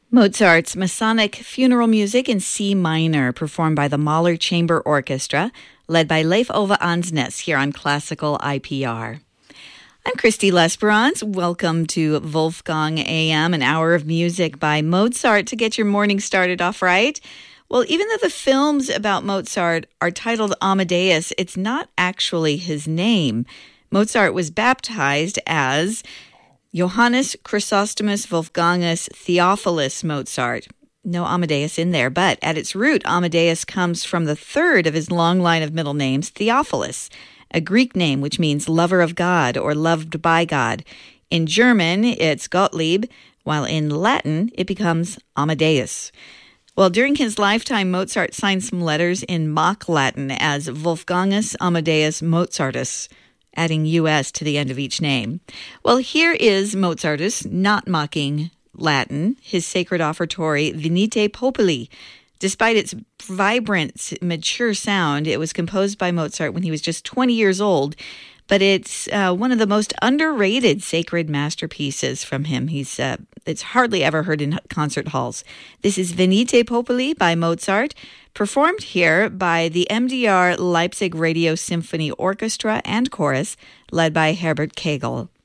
Mozart's Masonic funeral music in C minor, performed by the Mahler Chamber Orchestra, led by Leif Ove Ansnes here on Classical IPR. I'm Christy Lesperance. Welcome to Wolfgang AM, an hour of music by Mozart to get your morning started off right. Well, even though the films about Mozart are titled Amadeus, it's not actually his name. Mozart was baptized as Johannes Chrysostomus Wolfgangus Theophilus Mozart. No Amadeus in there, but at its root, Amadeus comes from the third of his long line of middle names, Theophilus, a Greek name which means lover of God or loved by God. In German, it's Gottlieb, while in Latin, it becomes Amadeus. Well, during his lifetime, Mozart signed some letters in mock Latin as Wolfgangus Amadeus Mozartus, adding US to the end of each name. Well, here is Mozartus, not mocking Latin, his sacred offertory, Venite Populi. Despite its vibrant, mature sound, it was composed by Mozart when he was just 20 years old, but it's one of the most underrated sacred masterpieces from him. It's hardly ever heard in concert halls. This is Venite Populi by Mozart, performed here by the MDR Leipzig Radio Symphony Orchestra and Chorus, led by Herbert Kegel.